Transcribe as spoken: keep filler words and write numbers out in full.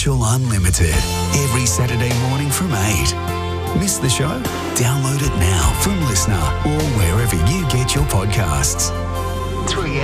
Mitchell Unlimited, every Saturday morning from eight. Miss the show? Download it now from Listener or wherever you get your podcasts. three